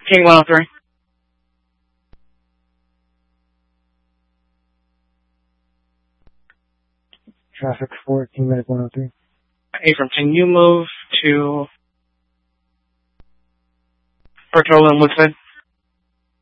King 103. Traffic 4, King Medic 103. Abram, can you move to Portola and Woodside?